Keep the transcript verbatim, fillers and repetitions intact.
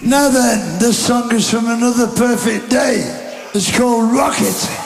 Now then, this song is from Another Perfect Day. It's called Rocket.